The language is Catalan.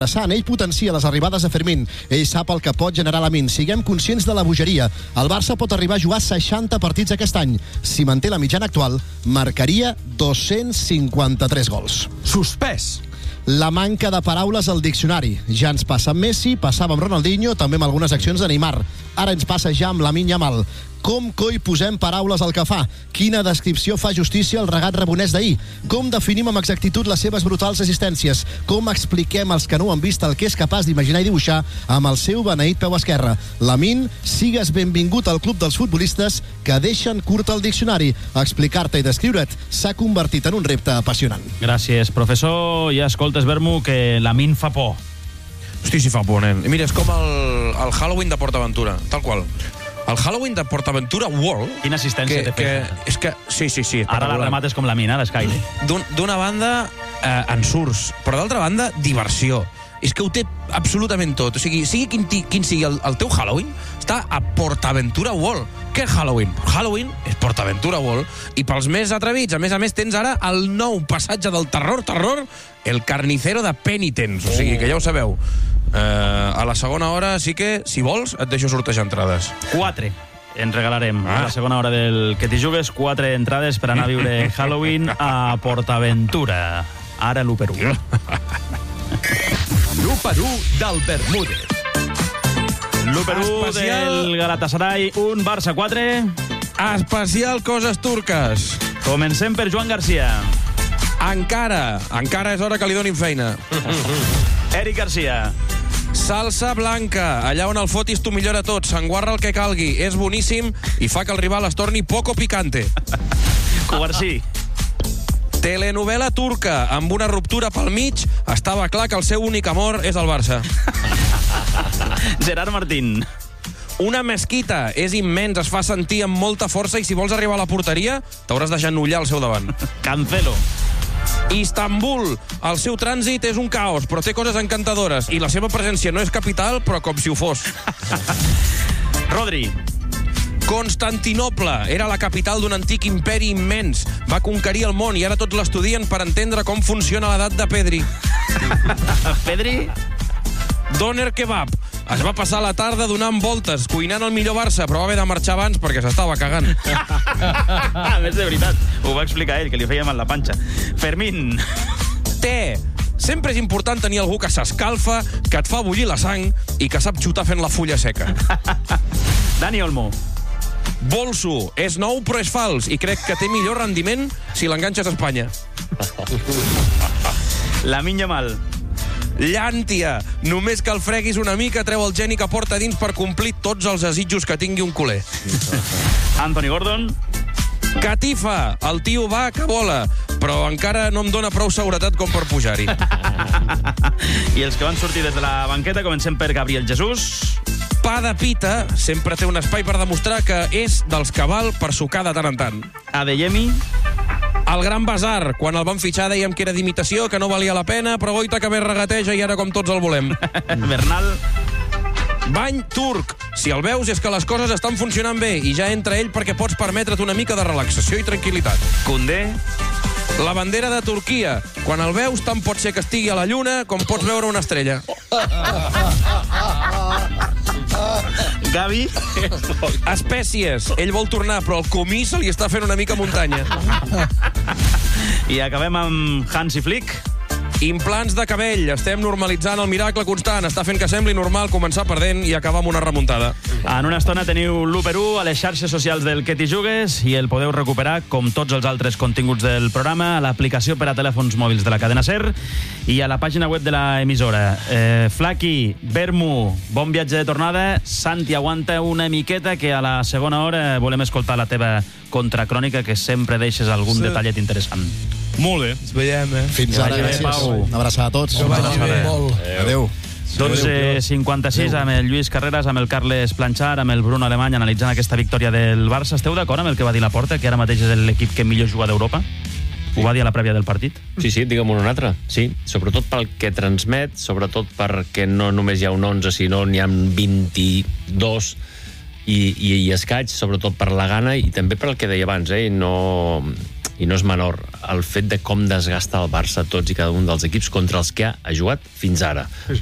Ell potencia les arribades de Fermín. Ell sap el que pot generar Lamine. Siguem conscients de la bogeria. El Barça pot arribar a jugar 60 partits aquest any. Si manté la mitjana actual, marcaria 253 gols. Suspès. La manca de paraules al diccionari. Ja ens passa amb Messi, passava amb Ronaldinho, també amb algunes accions de Neymar. Ara ens passa ja amb Lamine Yamal. Com coi posem paraules al que fa? Quina descripció fa justícia al regat rebonès d'ahir? Com definim amb exactitud les seves brutals assistències? Com expliquem als que no ho han vist el que és capaç d'imaginar i dibuixar amb el seu beneït peu esquerre? Lamine, sigues benvingut al club dels futbolistes que deixen curt el diccionari. Explicar-te i descriure't s'ha convertit en un repte apassionant. Gràcies, professor. Ja escoltes, Vermo, que Lamine fa por. Hosti, si fa por, nen. Mira, és com el Halloween de PortAventura, tal qual. El Halloween de PortAventura World... Quina assistència té fet. És que... Sí. Ara la remates com la mina, l'Sky. D'una banda, ensurts, però d'altra banda, diversió. És que ho té absolutament tot. O sigui quin sigui el teu Halloween, està a PortAventura World. Què és Halloween? Halloween és PortAventura World. I pels més atrevits, a més, tens ara el nou passatge del terror, el carnicero de Penitents. O sigui, que ja ho sabeu. A la segona hora sí que, si vols, et deixo sortejar entrades. 4 en regalarem a la segona hora del Que t'hi jugues, 4 entrades per anar a viure Halloween a PortAventura. Ara l'1-1. L'1-1 del Bermúdez. L'1-1 del Galatasaray, 1, Barça 4. Especial coses turques. Comencem per Joan Garcia. Encara és hora que li donin feina. Eric Garcia. Salsa blanca, allà on el fotis t'ho millora tot, s'enguarra el que calgui, és boníssim i fa que el rival es torni poco picante. Cubarsí. Telenovela turca, amb una ruptura pel mig, estava clar que el seu únic amor és el Barça. Gerard Martín. Una mesquita, és immens, es fa sentir amb molta força i si vols arribar a la porteria t'hauràs de genollar al seu davant. Cancelo. Istanbul, el seu trànsit és un caos, però té coses encantadores i la seva presència no és capital, però com si ho fos. Rodri. Constantinople era la capital d'un antic imperi immens. Va conquerir el món i ara tots l'estudien per entendre com funciona l'edat de Pedri. Pedri. Doner kebab. Es va passar la tarda donant voltes, cuinant el millor Barça, però va haver de marxar abans perquè s'estava cagant. A més, de veritat, ho va explicar ell, que li feia mal la panxa. Fermín. Té. Sempre és important tenir algú que s'escalfa, que et fa bullir la sang i que sap xutar fent la fulla seca. Dani Olmo. Bolso. És nou però és fals i crec que té millor rendiment si l'enganxes a Espanya. Lamine Yamal. Llàntia. Només que el freguis una mica treu el geni que porta dins per complir tots els desitjos que tingui un culer. Anthony Gordon. Catifa. El tio va que vola, però encara no em dóna prou seguretat com per pujar-hi. I els que van sortir des de la banqueta, comencem per Gabriel Jesús. Pa de pita sempre té un espai per demostrar que és dels que val per sucar de tant en tant. Adeyemi. El Gran Bazar, quan el van fitxar dèiem que era d'imitació, que no valia la pena, però goita que bé regateja i ara com tots el volem. Bernal. Bany turc. Si el veus és que les coses estan funcionant bé i ja entra ell perquè pots permetre't una mica de relaxació i tranquil·litat. Condé. La bandera de Turquia. Quan el veus tant pot ser que estigui a la lluna com pots veure una estrella. Gavi. Espècies. Ell vol tornar, però el comí se li està fent una mica muntanya. I acabem amb Hansi Flick. Implants de cabell. Estem normalitzant el miracle constant. Està fent que sembli normal començar perdent i acabar amb una remuntada. En una estona teniu l'1-1 a les xarxes socials del Que t'hi jugues i el podeu recuperar, com tots els altres continguts del programa, a l'aplicació per a telèfons mòbils de la cadena SER i a la pàgina web de l'emissora. Flaqui, Vermu, bon viatge de tornada. Santi, aguanta una miqueta, que a la segona hora volem escoltar la teva contracrònica, que sempre deixes algun detallet interessant. Molt bé. Ens veiem, Fins ara, gràcies. Una abraçada a tots. Adéu. 12:56 amb el Lluís Carreras, amb el Carles Planchar, amb el Bruno Alemany analitzant aquesta victòria del Barça. Esteu d'acord amb el que va dir Laporta, que ara mateix és l'equip que millor juga d'Europa? Ho va dir a la prèvia del partit? Sí, digue'm un altre. Sí, sobretot pel que transmet, sobretot perquè no només hi ha un 11, sinó n'hi ha 22 i escaig, sobretot per la gana i també per el que deia abans, no i no és menor, el fet de com desgasta el Barça tots i cada un dels equips contra els que ha jugat fins ara.